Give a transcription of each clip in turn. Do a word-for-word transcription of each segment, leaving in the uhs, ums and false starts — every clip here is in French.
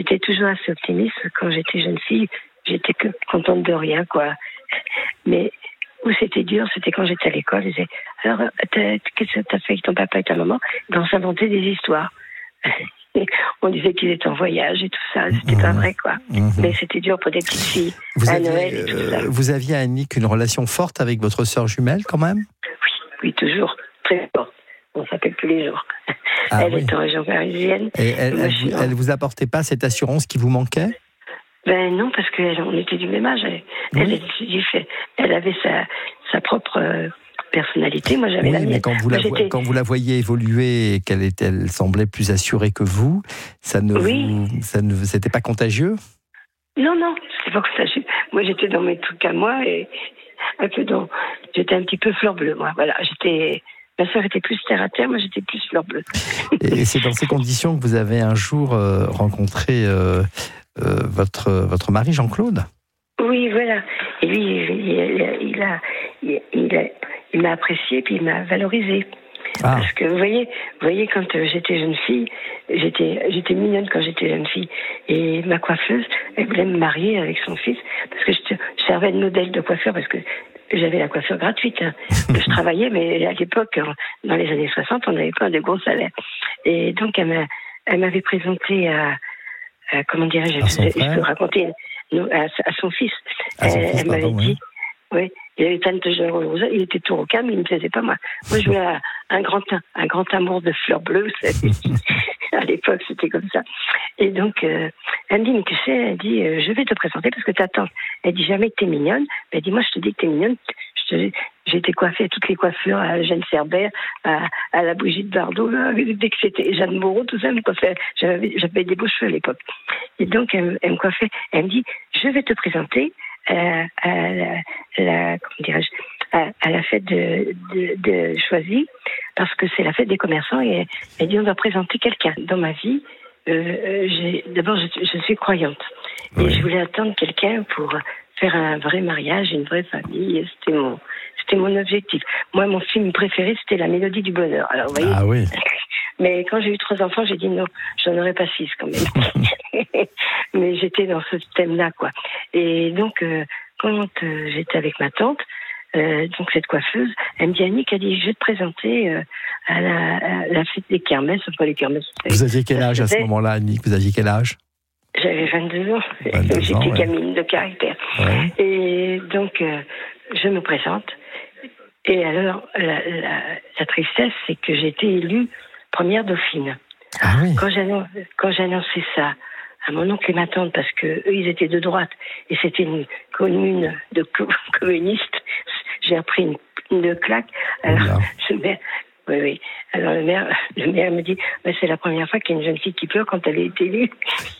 j'étais toujours assez optimiste. Quand j'étais jeune fille, j'étais que contente de rien, quoi. Mais où c'était dur, c'était quand j'étais à l'école. Je disais, alors, qu'est-ce que t'as fait avec ton papa et ta maman? Ben, on s'inventait des histoires. On disait qu'ils étaient en voyage et tout ça. C'était mmh. pas vrai, quoi. Mmh. Mais c'était dur pour des petites filles. Vous à aviez, Noël et tout ça. Euh, vous aviez, Annick, une relation forte avec votre sœur jumelle, quand même? Oui, oui, toujours. Très forte. On s'appelle tous les jours. Ah, elle oui. est en région parisienne. Et elle, elle, vous, elle vous apportait pas cette assurance qui vous manquait? Ben non, parce qu'on était du même âge. Elle, oui. elle, elle avait sa, sa propre euh, personnalité. Moi, j'avais oui, la mienne. mais quand vous, la, Moi, quand vous la voyiez évoluer et qu'elle était, elle semblait plus assurée que vous, ça ne, oui. vous, ça ne, c'était pas contagieux? Non, non, c'était pas contagieux. Moi, j'étais dans mes trucs à moi et un peu dans, j'étais un petit peu fleur bleue. Moi, voilà, j'étais. Ma sœur était plus terre à terre, moi j'étais plus fleur bleue. Et c'est dans ces conditions que vous avez un jour euh, rencontré euh, euh, votre, votre mari Jean-Claude? Oui, voilà. Et lui, il, il, il, a, il, il, a, il m'a apprécié puis il m'a valorisé. Ah. Parce que vous voyez, vous voyez, quand j'étais jeune fille, j'étais, j'étais mignonne quand j'étais jeune fille. Et ma coiffeuse, elle voulait me marier avec son fils parce que je, je servais de modèle de coiffeur parce que j'avais la coiffure gratuite. Hein. Je travaillais, mais à l'époque, dans les années soixante, on n'avait pas de gros salaires. Et donc, elle, m'a, elle m'avait présenté à, à comment dirais-je, je, je peux raconter, à, à son fils. À son elle, fils elle m'avait pardon, dit, oui. oui, il avait plein de jeux roses, il était tout au calme, il ne me plaisait pas moi. Moi, je voulais un, un grand, un grand amour de fleurs bleues, vous savez. À l'époque, c'était comme ça. Et donc, euh, elle me dit, mais tu sais, elle dit, euh, je vais te présenter parce que ta tante, elle dit jamais que t'es mignonne. Elle dit, moi, je te dis que t'es mignonne. Je te, j'ai été coiffée à toutes les coiffures, à Jeanne Cerbère, à, à la Brigitte Bardot, là, dès que c'était Jeanne Moreau, tout ça, elle me coiffait. J'avais, j'avais des beaux cheveux à l'époque. Et donc, elle, elle me coiffait. Elle me dit, je vais te présenter euh, à, la, la, comment dirais-je, à, à la fête de, de, de Choisy, parce que c'est la fête des commerçants, et elle dit, on va présenter quelqu'un. Dans ma vie, euh, j'ai, d'abord, je, je suis croyante. Et oui. Je voulais attendre quelqu'un pour faire un vrai mariage, une vraie famille. C'était mon, c'était mon objectif. Moi, mon film préféré, c'était La Mélodie du Bonheur. Alors, vous voyez. Ah oui. Mais quand j'ai eu trois enfants, j'ai dit non, j'en aurais pas six quand même. Mais j'étais dans ce thème-là, quoi. Et donc, euh, quand euh, j'étais avec ma tante, euh, donc cette coiffeuse, elle me dit, Annick, elle dit, je vais te présenter euh, à, la, à la fête des kermesses, enfin les kermesses. Vous aviez quel âge à ce moment-là, Annick? Vous aviez quel âge? J'avais vingt-deux ans. vingt-deux J'étais ans, ouais. gamine de caractère. Ouais. Et donc, euh, je me présente. Et alors, la, la, la tristesse, c'est que j'ai été élue première dauphine. Ah oui. Quand j'ai, quand j'ai annoncé ça à mon oncle et ma tante, parce que eux, ils étaient de droite, et c'était une commune de co- communistes, j'ai appris une, une claque. Alors, je me Oui, oui. Alors le maire, le maire me dit, bah, c'est la première fois qu'il y a une jeune fille qui pleure quand elle est élue.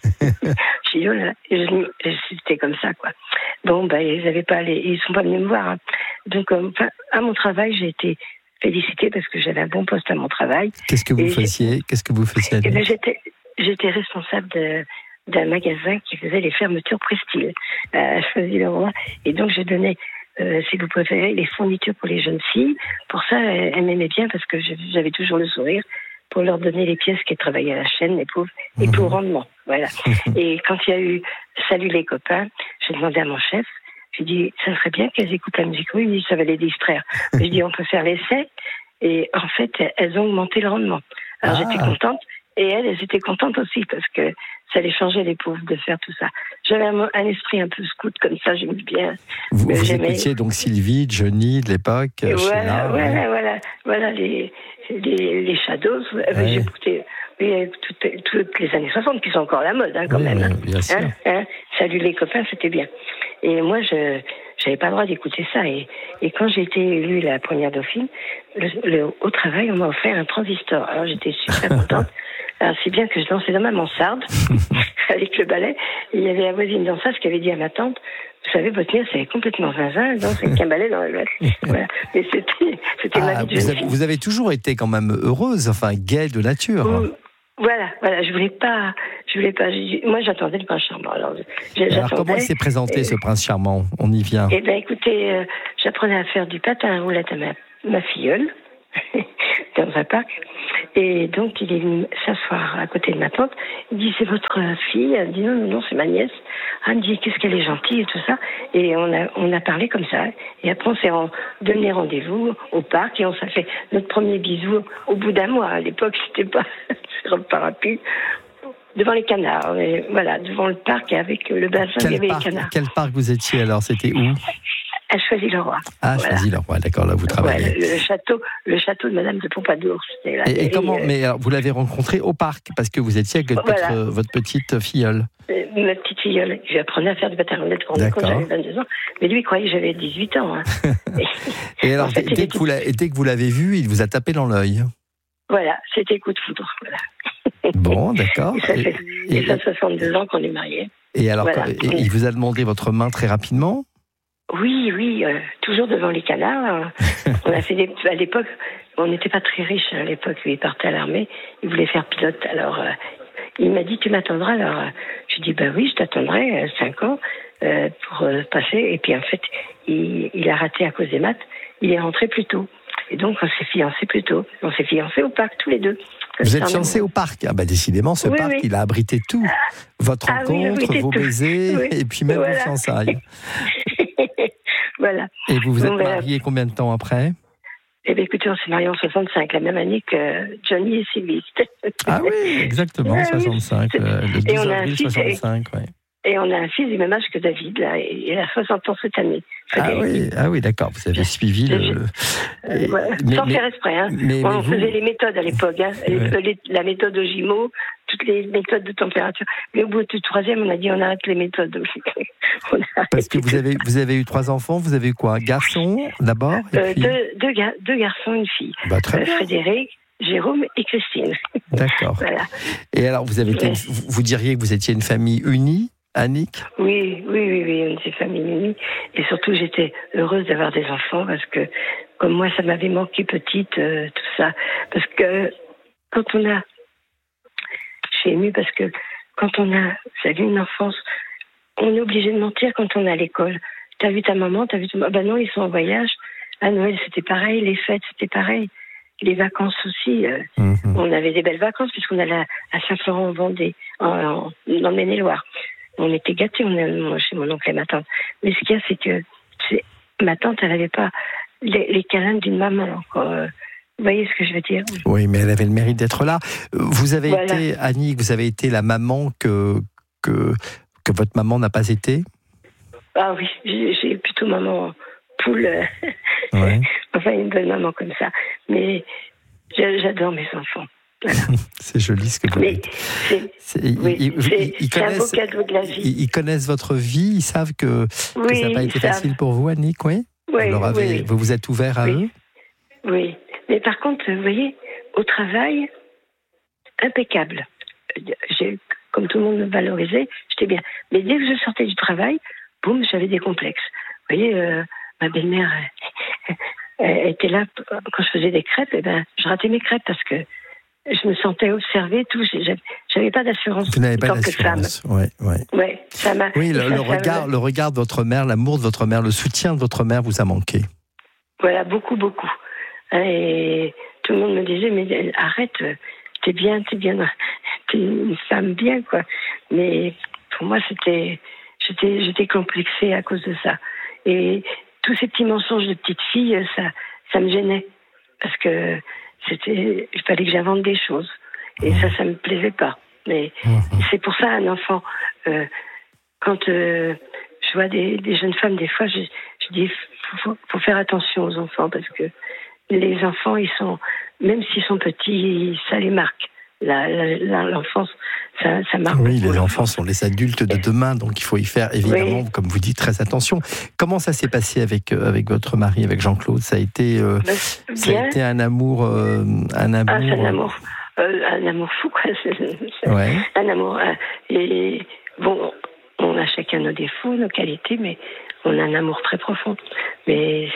Je dis, oh là là. Et je, c'était comme ça, quoi. Bon, bah, ils avaient pas allé, ils sont pas venus me voir. Hein. Donc, euh, à mon travail, j'ai été félicitée parce que j'avais un bon poste à mon travail. Qu'est-ce que vous et faisiez Qu'est-ce que vous faisiez et ben, j'étais, j'étais responsable de, d'un magasin qui faisait les fermetures Prestil à Choisy-le-Roi. Et donc, je donnais Euh, si vous préférez, les fournitures pour les jeunes filles. Pour ça, elle, elle m'aimait bien parce que j'avais toujours le sourire pour leur donner les pièces qu'elles travaillaient à la chaîne, les pauvres, et mmh. pour rendement. Voilà. Et quand il y a eu Salut les copains, j'ai demandé à mon chef, j'ai dit, ça serait bien qu'elles écoutent la musique. Oui, il dit, ça va les distraire. J'ai dit, on peut faire l'essai. Et en fait, elles ont augmenté le rendement. Alors ah. j'étais contente. Et elles, elles étaient contentes aussi parce que ça les changeait les pauvres de faire tout ça. J'avais un, un esprit un peu scout comme ça, j'aimais bien. Vous, vous écoutiez donc Sylvie, Johnny de l'époque, voilà, Sheila, voilà, ouais. voilà, voilà les, les, les Shadows. Ouais. J'écoutais oui, toutes, toutes les années soixante qui sont encore à la mode hein, quand oui, même. Hein. Bien sûr. Hein, hein, Salut les copains, c'était bien. Et moi, je j'avais pas le droit d'écouter ça. Et, et quand j'ai été élue la première dauphine, le, le, au travail, on m'a offert un transistor. Alors j'étais super contente. Alors, c'est bien que je dansais dans ma mansarde, avec le ballet. Et il y avait la voisine danseuse qui avait dit à ma tante, vous savez, votre mère, c'est complètement zinzin, elle danse avec un ballet dans le ballet. Voilà. Et c'était, c'était ah, ma vie de vous, avez, vous avez toujours été quand même heureuse, enfin, gaie de nature. Mmh. Voilà, voilà, je voulais pas, je voulais pas, je, moi j'attendais le prince charmant. Alors, alors comment il s'est présenté, et, ce prince charmant? On y vient. Eh bien, écoutez, euh, j'apprenais à faire du patin à roulettes à ma, ma filleule. dans un parc. Et donc, il est venu s'asseoir à côté de ma tante. Il dit, c'est votre fille? Elle dit, non, non, non, c'est ma nièce. Elle me dit, qu'est-ce qu'elle est gentille et tout ça. Et on a, on a parlé comme ça. Et après, on s'est en, donné rendez-vous au parc et on s'est fait notre premier bisou au bout d'un mois. À l'époque, c'était pas sur le parapluie. Devant les canards. Et voilà, devant le parc avec le bassin, il y avait parc, les canards. Quel parc vous étiez alors? C'était où? À Choisy-le-Roi. Ah, voilà. Choisy-le-Roi, d'accord, là vous travaillez. Ouais, le, le château, le château de Madame de Pompadour. C'était là. Et, et comment euh... Mais alors, vous l'avez rencontré au parc parce que vous étiez avec voilà. votre, votre petite filleule. Euh, ma petite filleule. J'apprenais à faire du maternelle quand j'avais vingt-deux ans. Mais lui, il croyait que j'avais dix-huit ans. Hein. et, et alors, en fait, dès, que vous dès que vous l'avez vu, il vous a tapé dans l'œil. Voilà, c'était coup de foudre. Voilà. Bon, d'accord. Et ça fait, et, et ça fait soixante-deux ans qu'on est mariés. Et alors, voilà. et, il vous a demandé votre main très rapidement? Oui, oui, euh, toujours devant les canards. On a fait des, à l'époque, on n'était pas très riches à l'époque. Lui, il partait à l'armée, il voulait faire pilote. Alors, euh, il m'a dit, tu m'attendras. Alors, euh, je dis, bah oui, je t'attendrai, euh, cinq ans, euh, pour euh, passer. Et puis, en fait, il, il a raté à cause des maths. Il est rentré plus tôt. Et donc, on s'est fiancés plus tôt. On s'est fiancés au parc, tous les deux. Vous êtes fiancés au parc? Ah bah décidément, ce oui, parc, oui. il a abrité tout. Votre ah, rencontre, oui, vos tout. baisers, oui. et puis même voilà. vos fiançailles. Voilà. Et vous vous êtes donc, mariés voilà. combien de temps après? Eh bien, écoutez, on s'est mariés en soixante-cinq, la même année que Johnny et Sylvie. Ah oui, exactement, ah, soixante-cinq, oui. euh, le douze avril soixante-cinq, et, ouais. Et on a un fils du même âge que David, là, et il a soixante ans cette année. Ah oui, ah oui, d'accord, vous avez suivi le... le... Euh, voilà. mais, Sans mais, faire exprès, hein. Mais, bon, mais on vous... faisait les méthodes à l'époque, hein. ouais. les, la méthode au jumeau, toutes les méthodes de température. Mais au bout du troisième, on a dit on arrête les méthodes. on Parce que vous avez, vous avez eu trois enfants, vous avez eu quoi? Garçon d'abord euh, puis... deux, deux, ga- deux garçons, une fille. Bah, très euh, bien. Frédéric, Jérôme et Christine. D'accord. Voilà. Et alors, vous, avez été, ouais. vous, vous diriez que vous étiez une famille unie, Annick? Oui, oui, oui, oui, on était famille unie. Et surtout, j'étais heureuse d'avoir des enfants parce que, comme moi, ça m'avait manqué petite, euh, tout ça. Parce que quand on a... Je suis émue parce que quand on a, vous savez, une enfance, on est obligé de mentir quand on est à l'école. T'as vu ta maman, t'as vu ta maman. Ben non, ils sont en voyage. À Noël, c'était pareil. Les fêtes, c'était pareil. Les vacances aussi. Euh, mm-hmm. On avait des belles vacances puisqu'on allait à Saint-Florent en Vendée, en, en, dans le Maine-et-Loire. On était gâtés, on est chez mon oncle et ma tante. Mais ce qu'il y a, c'est que c'est, ma tante, elle n'avait pas les, les câlins d'une maman. Euh, vous voyez ce que je veux dire? Oui, mais elle avait le mérite d'être là. Vous avez voilà. été, Annick, vous avez été la maman que, que, que votre maman n'a pas été? Ah oui, j'ai, j'ai plutôt maman poule. Ouais. Enfin, une bonne maman comme ça. Mais j'adore mes enfants. Voilà. C'est joli ce que vous dites. C'est, c'est, oui, ils, ils, ils c'est un beau cadeau de la vie. Ils, ils connaissent votre vie, ils savent que, oui, que ça n'a pas été facile pour vous, Annick, oui, oui, vous, avez, oui. vous vous êtes ouvert à oui. eux? Oui, mais par contre, vous voyez, au travail, impeccable. J'ai, comme tout le monde me valorisait, j'étais bien. Mais dès que je sortais du travail, boum, j'avais des complexes. Vous voyez, euh, ma belle-mère elle était là quand je faisais des crêpes, et ben, je ratais mes crêpes parce que je me sentais observée, tout. J'avais pas d'assurance. Vous n'avez pas d'assurance. Ouais, ouais. Ouais, ça m'a. Oui, le, ça, le ça, regard, ça, le regard de votre mère, l'amour de votre mère, le soutien de votre mère vous a manqué. Voilà, beaucoup, beaucoup. Et tout le monde me disait, mais arrête, t'es bien, t'es bien, t'es une femme bien, quoi. Mais pour moi, c'était, j'étais, j'étais complexée à cause de ça. Et tous ces petits mensonges de petite fille, ça, ça me gênait parce que c'était, il fallait que j'invente des choses. Et ça, ça me plaisait pas. Mais mmh. c'est pour ça, un enfant, euh, quand euh, je vois des, des jeunes femmes, des fois, je, je dis, faut, faut, faut faire attention aux enfants parce que les enfants, ils sont, même s'ils sont petits, ça les marque. La, la, l'enfance, ça, ça marque. Oui, les enfants sont les adultes de demain, donc il faut y faire évidemment, oui. comme vous dites, très attention. Comment ça s'est passé avec avec votre mari, avec Jean-Claude? Ça a été, euh, bah, ça a été un amour, euh, un amour. Ah, c'est un amour, euh, un amour fou, quoi. C'est, c'est ouais. Un amour. Euh, et bon, on a chacun nos défauts, nos qualités, mais on a un amour très profond. Mais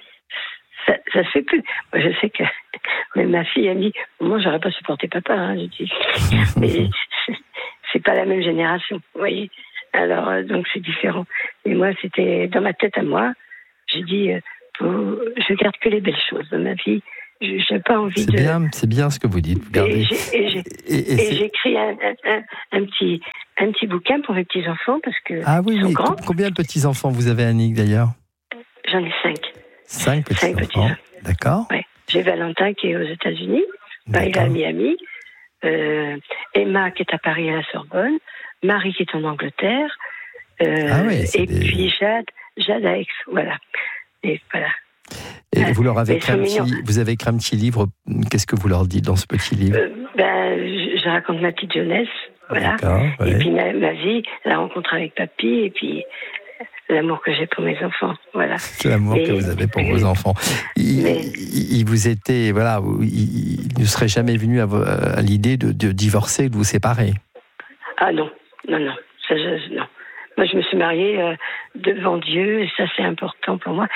ça, ça se fait plus. Moi, je sais que même ma fille a dit, moi, j'aurais pas supporté papa. Hein, je dis, mais c'est pas la même génération, vous voyez. Alors, euh, donc c'est différent. Et moi, c'était dans ma tête à moi. J'ai dit, euh, faut, je garde que les belles choses de ma vie. je n'ai pas envie c'est de... Bien, c'est bien ce que vous dites. Vous et j'ai, et j'ai, et, et et j'ai écrit un, un, un, petit, un petit bouquin pour mes petits-enfants, parce que ah oui, sont oui. grands. Combien de petits-enfants vous avez, Annick, d'ailleurs? J'en ai cinq. Cinq petits-enfants, petits d'accord. Ouais. J'ai Valentin qui est aux États-Unis, bah, il est à Miami, euh, Emma qui est à Paris à la Sorbonne, Marie qui est en Angleterre, euh, ah oui, et des... puis Jade, Jade à Aix, voilà. Et voilà. Et vous leur avez écrit un petit, vous avez écrit un petit livre. Qu'est-ce que vous leur dites dans ce petit livre? euh, ben, je, je raconte ma petite jeunesse, voilà. Ouais. Et puis ma, ma vie, la rencontre avec papy, et puis l'amour que j'ai pour mes enfants, voilà. L'amour et, que vous avez pour euh, vos enfants. Il, mais, il, il vous était, voilà, il, il ne serait jamais venu à, à l'idée de, de divorcer, de vous séparer. Ah non, non, non, ça, je, non. Moi, je me suis mariée euh, devant Dieu, et ça, c'est important pour moi.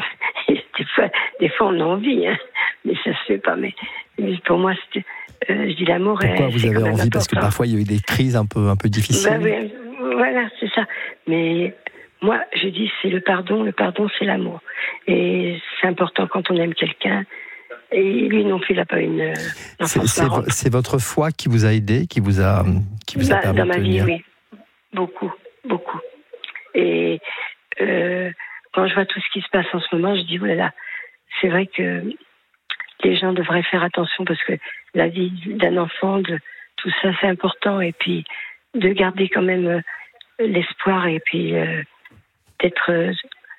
Des fois, des fois on a envie, hein, mais ça se fait pas. Mais, mais pour moi, c'était, euh, je dis l'amour. Pourquoi est, vous avez envie important. Parce que parfois, il y a eu des crises un peu, un peu difficiles. Bah, oui, voilà, c'est ça. Mais moi, je dis, c'est le pardon. Le pardon, c'est l'amour. Et c'est important quand on aime quelqu'un. Et lui non plus, il n'a pas une enfance c'est, marrante. C'est votre foi qui vous a aidé, qui vous a, qui vous a bah, permis dans ma de vie, tenir. oui. Beaucoup, beaucoup. Et euh, quand je vois tout ce qui se passe en ce moment, je dis, oh là là, c'est vrai que les gens devraient faire attention parce que la vie d'un enfant, de, tout ça, c'est important. Et puis, de garder quand même euh, l'espoir et puis euh, d'être euh,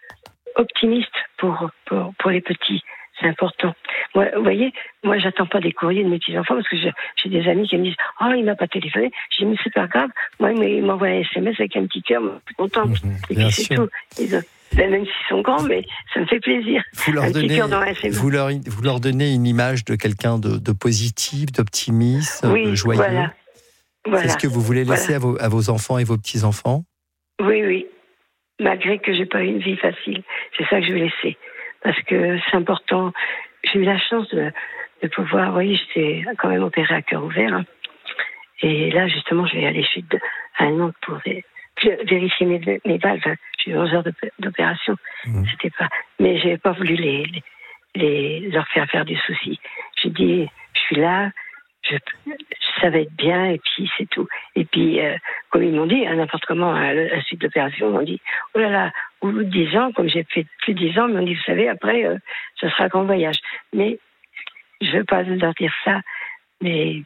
optimiste pour, pour, pour les petits. C'est important. Moi, vous voyez, moi, j'attends pas des courriers de mes petits-enfants parce que j'ai, j'ai des amis qui me disent « Oh, il m'a pas téléphoné. » Je dis « Mais c'est pas grave. Moi, il m'envoie un S M S avec un petit cœur, moi, je suis contente. Mmh, » Et puis, c'est tout. Ils, ben, même s'ils sont grands, mais ça me fait plaisir. Vous leur, un donnez, petit cœur dans un S M S. Vous, leur, vous leur donnez une image de quelqu'un de, de positif, d'optimiste, oui, de joyeux. Voilà. Voilà. C'est ce que vous voulez laisser voilà. à, vos, à vos enfants et vos petits-enfants? Oui, oui. Malgré que j'ai pas eu une vie facile. C'est ça que je vais laisser. Parce que c'est important. J'ai eu la chance de, de pouvoir, vous voyez, j'étais quand même opérée à cœur ouvert. Hein. Et là, justement, je vais aller chez un oncle pour vérifier mes, mes valves. Hein. J'ai eu onze heures d'opération. Mmh. C'était pas, mais j'ai pas voulu les, les, les, leur faire faire des soucis. J'ai dit, je suis là, je, ça va être bien, et puis c'est tout. Et puis, euh, comme ils m'ont dit, hein, n'importe comment, à la suite d'opération, ils m'ont dit, oh là là, au bout de dix ans, comme j'ai fait plus de dix ans, ils m'ont dit, vous savez, après, euh, ce sera un grand voyage. Mais je ne veux pas leur dire ça, mais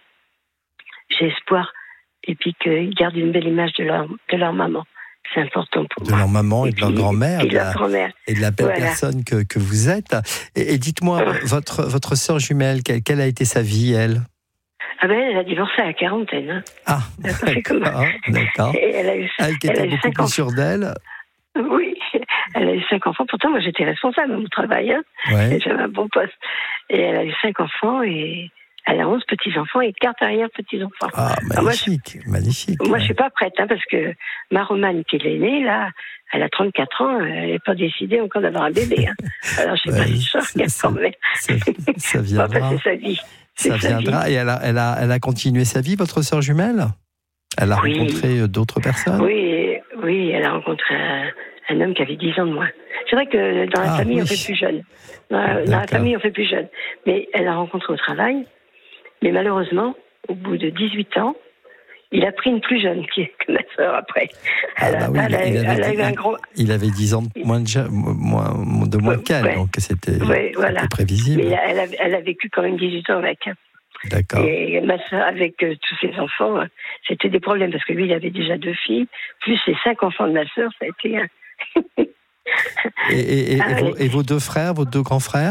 j'ai espoir, et puis qu'ils gardent une belle image de leur, de leur maman. C'est important pour de moi. De leur maman et, et de puis, leur grand-mère. Et de leur grand-mère. Et de la belle voilà. personne que, que vous êtes. Et, et dites-moi, ah. votre, votre sœur jumelle, quelle, quelle a été sa vie, elle? Ah ben, elle a divorcé à la quarantaine. Hein. Ah, d'accord. d'accord. Et elle a eu, elle qui était beaucoup plus sûre d'elle. Oui, elle a eu cinq enfants. Pourtant, moi, j'étais responsable au travail. Hein. Ouais. J'avais un bon poste. Et elle a eu cinq enfants et elle a onze petits-enfants et quatre arrière-petits-enfants. Ah, magnifique, Alors moi, je, magnifique. Moi, ouais. je suis pas prête, hein, parce que ma Romane, qui est l'aînée, là, elle a trente-quatre ans, elle n'est pas décidée encore d'avoir un bébé. Hein. Alors, je sais ouais, pas si je regarde quand même. Ça, ça viendra. Enfin, c'est sa vie. Ça viendra. Et elle a, elle, a, elle a continué sa vie, votre sœur jumelle? Elle a oui. rencontré d'autres personnes? Oui, oui, elle a rencontré un, un homme qui avait dix ans de moins. C'est vrai que dans la ah, famille, oui. on fait plus jeune. Dans, la, dans la famille, on fait plus jeune. Mais elle a rencontré au travail. Mais malheureusement, au bout de dix-huit ans, il a pris une plus jeune qui est que ma sœur après. Elle ah, bah oui, elle a, il, elle avait, a eu un gros... il avait dix ans de moins, de, moins, de moins ouais, qu'elle, ouais. donc c'était, ouais, voilà. c'était prévisible. Mais elle a, elle a vécu quand même dix-huit ans avec. D'accord. Et ma sœur, avec euh, tous ses enfants, hein, c'était des problèmes parce que lui, il avait déjà deux filles, plus les cinq enfants de ma sœur, ça a été un. et, et, et, ah, et, vos, et vos deux frères, vos deux grands frères?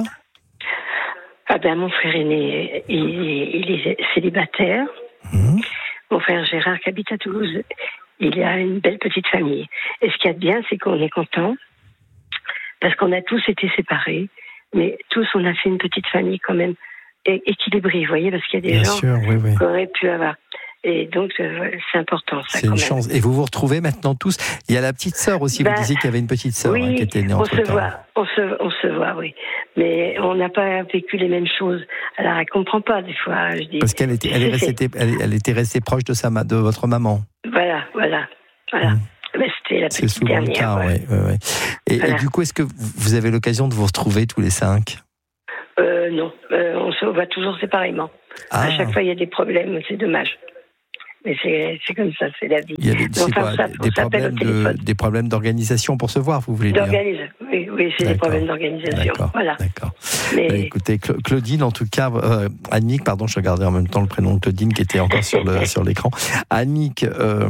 Ah ben, mon frère aîné, il, il est célibataire. Mmh. Mon frère Gérard, qui habite à Toulouse, il a une belle petite famille. Et ce qu'il y a de bien, c'est qu'on est content, parce qu'on a tous été séparés, mais tous, on a fait une petite famille quand même équilibrée, vous voyez, parce qu'il y a des bien gens sûr, oui, oui. qu'on aurait pu avoir. Et donc, euh, c'est important, ça, c'est quand une même. chance. Et vous vous retrouvez maintenant tous. Il y a la petite sœur aussi, ben, vous disiez qu'il y avait une petite sœur oui, hein, qui était née on entre se temps. voit, on se, on se voit, oui. Mais on n'a pas vécu les mêmes choses. Alors, elle ne comprend pas, des fois, je dis. Parce qu'elle était, elle, est restée, elle, elle était restée proche de, sa, de votre maman. Voilà, voilà, voilà. Mmh. Mais c'était la petite C'est souvent dernière. le cas, ouais. oui. Ouais, ouais. Et, voilà. Et du coup, est-ce que vous avez l'occasion de vous retrouver tous les cinq? euh, Non, euh, on se voit toujours séparément. Ah. À chaque fois, il y a des problèmes, c'est dommage. Mais c'est, c'est comme ça, c'est la vie. Il y a des, enfin, quoi, ça, des, problèmes de, des problèmes d'organisation pour se voir, vous voulez dire? Oui, oui, c'est d'accord. Des problèmes d'organisation. D'accord. Voilà. D'accord. Mais... Bah, écoutez, Claudine, en tout cas, euh, Annick, pardon, je regardais en même temps le prénom de Claudine qui était encore sur, le, sur l'écran. Annick, euh,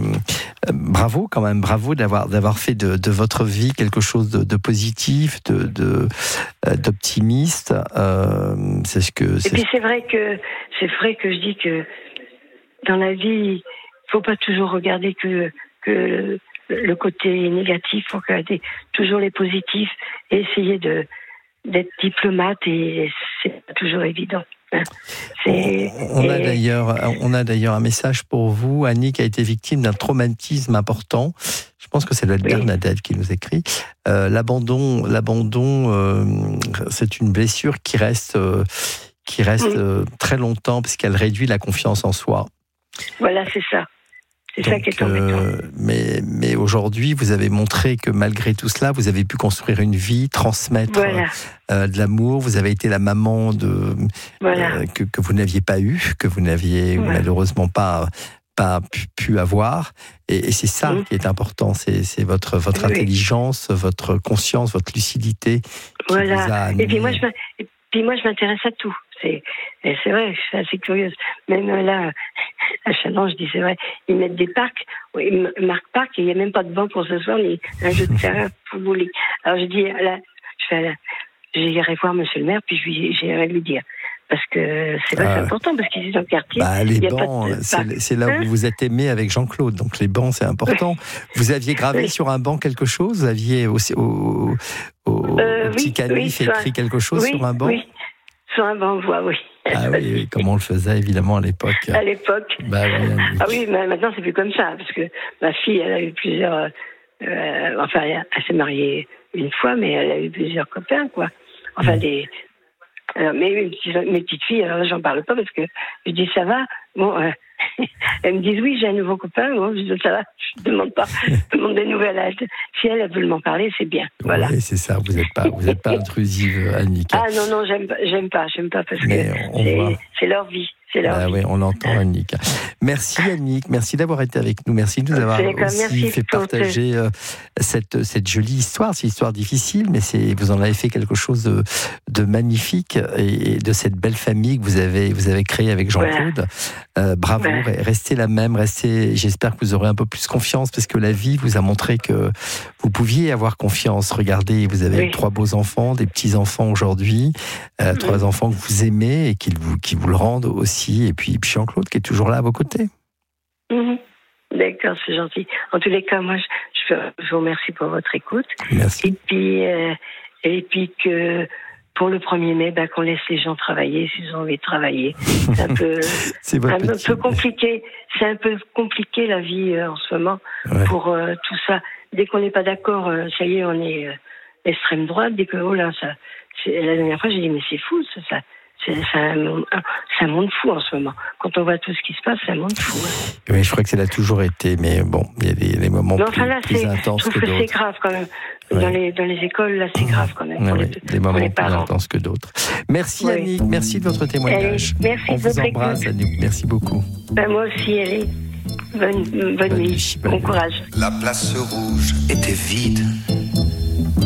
bravo quand même, bravo d'avoir, d'avoir fait de, de votre vie quelque chose de, de positif, de, de, d'optimiste. Euh, c'est ce que. C'est... Et puis c'est vrai que c'est vrai que je dis que dans la vie, il ne faut pas toujours regarder que, que le côté négatif, il faut regarder toujours les positifs et essayer de, d'être diplomate, et c'est pas toujours évident. Hein. C'est, on, on, a d'ailleurs, on a d'ailleurs un message pour vous. Annick a été victime d'un traumatisme important. Je pense que c'est le Bernadette oui. qui nous écrit. Euh, l'abandon, l'abandon euh, c'est une blessure qui reste, euh, qui reste oui. euh, très longtemps puisqu'elle réduit la confiance en soi. Voilà, c'est ça. C'est Donc, ça qui est embêtant. Euh, mais, mais aujourd'hui, vous avez montré que malgré tout cela, vous avez pu construire une vie, transmettre voilà. euh, de l'amour. Vous avez été la maman de, voilà. euh, que, que vous n'aviez pas eu, que vous n'aviez voilà. malheureusement pas, pas pu, pu avoir. Et, et c'est ça mmh. qui est important. C'est, c'est votre, votre oui. intelligence, votre conscience, votre lucidité qui voilà. vous a amené... Et puis moi, je, et puis moi, je m'intéresse à tout. C'est, et c'est vrai, je suis assez curieuse. Même là, à Chaland, je dis c'est vrai, ils mettent des parcs, ils marquent parc, et il n'y a même pas de banc pour ce soir, ni un jeu de terrain pour bowling. Alors je dis, là, je fais, là, j'irai voir monsieur le maire, puis je lui, j'irai lui dire. Parce que c'est, vrai, ah, c'est important, parce qu'ils sont dans le quartier. Bah, les bancs, c'est, c'est là où hein vous vous êtes aimé avec Jean-Claude, donc les bancs, c'est important. Vous aviez gravé oui. sur un banc quelque chose? Vous aviez aussi, au, au, euh, au petit oui, canif oui, écrit quelque chose oui, sur un banc? Oui. Sur un banc, oui. Ah oui, oui, comme on le faisait évidemment à l'époque. À l'époque. Bah, oui, ah oui, mais maintenant c'est plus comme ça, parce que ma fille, elle a eu plusieurs. Euh, enfin, elle s'est mariée une fois, mais elle a eu plusieurs copains, quoi. Enfin, mmh. des. Alors, mais mes petites filles, alors j'en parle pas parce que je dis ça va. Bon, euh, elles me disent oui, j'ai un nouveau copain. Bon, je dis ça va. Je demande pas. Je demande des nouvelles. Si elle, elle veut m'en parler, c'est bien. Voilà. Oui, c'est ça. Vous n'êtes pas, vous êtes pas intrusive, Annick. Ah non, non, j'aime, j'aime pas, j'aime pas parce mais que c'est, voit... c'est leur vie. C'est leur ah vie. Oui, on l'entend, Annick. Merci, Annick. Merci d'avoir été avec nous. Merci de nous avoir aussi fait partager te... cette, cette jolie histoire. C'est une histoire difficile, mais c'est, vous en avez fait quelque chose de, de magnifique et de cette belle famille que vous avez, vous avez créée avec Jean-Claude. Voilà. Euh, bravo. Voilà. Restez la même. Restez. J'espère que vous aurez un peu plus confiance parce que la vie vous a montré que vous pouviez avoir confiance. Regardez, vous avez oui. trois beaux enfants, des petits enfants aujourd'hui, euh, mmh. trois enfants que vous aimez et qui vous, qui vous le rendent aussi. Et puis Jean-Claude qui est toujours là à vos côtés. Mmh. D'accord, c'est gentil. En tous les cas, moi, je, je vous remercie pour votre écoute. Merci. Et puis, euh, et puis que pour le premier mai, bah, qu'on laisse les gens travailler s'ils ont envie de travailler. C'est un peu, c'est un petit... peu compliqué. C'est un peu compliqué la vie euh, en ce moment ouais. pour euh, tout ça. Dès qu'on n'est pas d'accord, euh, ça y est, on est euh, extrême droite. Dès que oh là, ça, c'est, la dernière fois, j'ai dit mais c'est fou, ça. ça. C'est, c'est, un, c'est un monde fou en ce moment. Quand on voit tout ce qui se passe, c'est un monde fou. Hein. Oui, je crois que ça l'a toujours été, mais bon, il y a des, des moments mais enfin, plus, là, plus intenses que, que d'autres. C'est grave quand même. Ouais. Dans, les, dans les écoles, là, c'est grave quand même. Ouais, les, oui, des moments plus intenses que d'autres. Merci oui. Annick, merci de votre témoignage. Allez, merci on vous embrasse, écoute. Annick, merci beaucoup. Ben, moi aussi, allez. Bonne, bonne, bonne nuit, bon courage. La place rouge était vide.